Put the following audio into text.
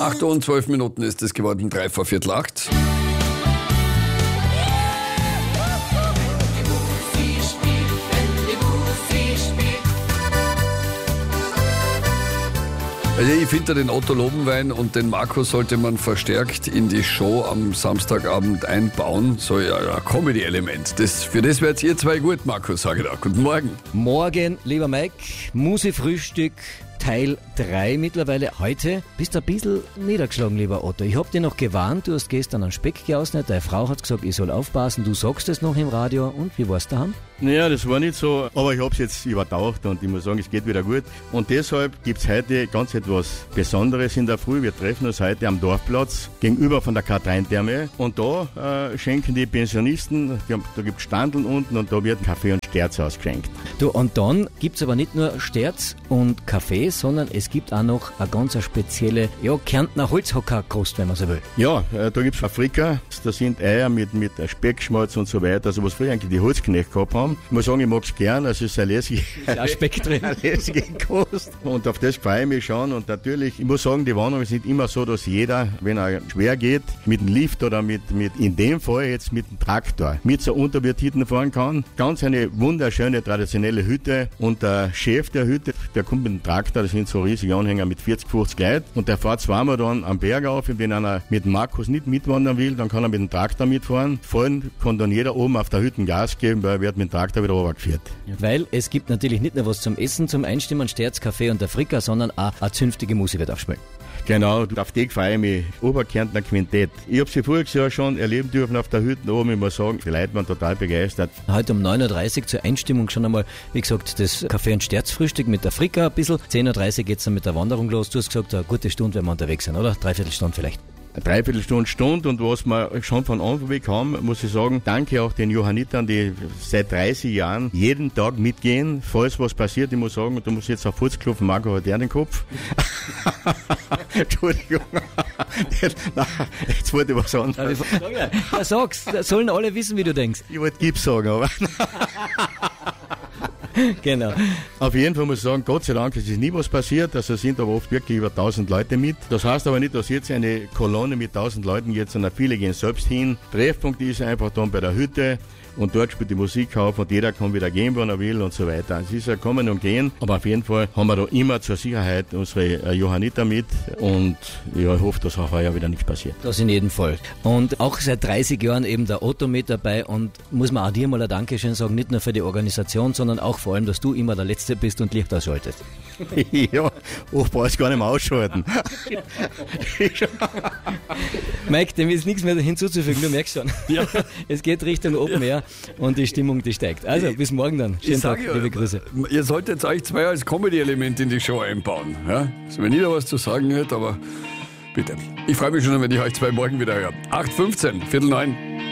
8 Uhr und 12 Minuten ist es geworden, 7:45. Also ich finde den Otto Lobenwein und den Markus sollte man verstärkt in die Show am Samstagabend einbauen. So ein Comedy-Element. Für das werdet ihr zwei gut, Markus, sage ich da. Guten Morgen. Morgen, lieber Mike, Musefrühstück Teil 3 mittlerweile. Heute bist du ein bisschen niedergeschlagen, lieber Otto. Ich hab dich noch gewarnt, du hast gestern einen Speck geausnet, deine Frau hat gesagt, ich soll aufpassen, du sagst es noch im Radio. Und wie war's daheim? Naja, das war nicht so, aber ich hab's jetzt übertaucht und ich muss sagen, es geht wieder gut. Und deshalb gibt's heute ganz etwas Besonderes in der Früh. Wir treffen uns heute am Dorfplatz gegenüber von der K3-Therme und da schenken die Pensionisten, da gibt's Standeln unten und da wird Kaffee und Sterz ausgeschenkt. Du, und dann gibt's aber nicht nur Sterz und Kaffee, sondern es gibt auch noch eine ganz spezielle, Kärntner Holzhockerkost, wenn man so will. Ja, da gibt's Afrika, da sind Eier mit Speckschmalz und so weiter, also was früher eigentlich die Holzknechte gehabt haben. Ich muss sagen, ich mag's gern, also es ist eine lässige, Speck drin. eine lässige Kost. Und auf das freue ich mich schon. Und natürlich, ich muss sagen, die Wanderungen sind immer so, dass jeder, wenn er schwer geht, mit dem Lift oder in dem Fall jetzt mit dem Traktor, mit so Unterwirtiten fahren kann. Ganz eine wunderschöne, traditionelle Hütte. Und der Chef der Hütte, der kommt mit dem Traktor, das sind so riesige Anhänger mit 40, 50 Leuten. Und der fährt zweimal dann am Berg auf. Und wenn einer mit dem Markus nicht mitwandern will, dann kann er mit dem Traktor mitfahren. Vorhin kann dann jeder oben auf der Hütte Gas geben, weil er wird mit dem Traktor wieder runtergeführt. Weil es gibt natürlich nicht nur was zum Essen, zum Einstimmen, Sterz, Kaffee und Afrika, sondern auch eine zünftige Musik wird aufspielen. Genau, auf die freue ich mich. Oberkärntner Quintett. Ich habe sie voriges Jahr schon erleben dürfen auf der Hütte oben. Ich muss sagen, die Leute waren total begeistert. Heute um 9:30 Uhr zur Einstimmung schon einmal, wie gesagt, das Kaffee- und Sterzfrühstück mit Afrika ein bisschen. 10:30 Uhr geht es dann mit der Wanderung los. Du hast gesagt, eine gute Stunde, wenn wir unterwegs sind, oder? Dreiviertel Stunde vielleicht. Eine Dreiviertelstunde und was wir schon von Anfang weg haben, muss ich sagen, danke auch den Johannitern, die seit 30 Jahren jeden Tag mitgehen, falls was passiert. Ich muss sagen, du musst jetzt auf Fuß klopfen, Marco hat ja den Kopf. Entschuldigung. Nein, jetzt wollte ich was anderes. Ja, sag's, sollen alle wissen, wie du denkst. Ich wollte Gips sagen, aber... Genau. Auf jeden Fall muss ich sagen, Gott sei Dank, es ist nie was passiert, also sind aber oft wirklich über 1000 Leute mit. Das heißt aber nicht, dass jetzt eine Kolonne mit 1000 Leuten geht, sondern viele gehen selbst hin. Treffpunkt ist einfach dann bei der Hütte und dort spielt die Musik auf und jeder kann wieder gehen, wann er will und so weiter. Es ist ja kommen und gehen, aber auf jeden Fall haben wir da immer zur Sicherheit unsere Johanniter mit und ja, ich hoffe, dass auch heuer wieder nichts passiert. Das in jedem Fall. Und auch seit 30 Jahren eben der Otto mit dabei und muss man auch dir mal ein Dankeschön sagen, nicht nur für die Organisation, sondern auch vor allem, dass du immer der Letzte bist und Licht ausschaltest. Ja, ich brauche es gar nicht mehr ausschalten. Mike, dem ist nichts mehr hinzuzufügen, du merkst schon. Ja. Es geht Richtung Open Air und die Stimmung, die steigt. Also, bis morgen dann. Schönen Tag, liebe Grüße. Ihr solltet euch zwei als Comedy-Element in die Show einbauen. Ja? Also wenn jeder was zu sagen hätte, aber bitte. Ich freue mich schon, wenn ich euch zwei morgen wieder höre. 8:15, 8:45.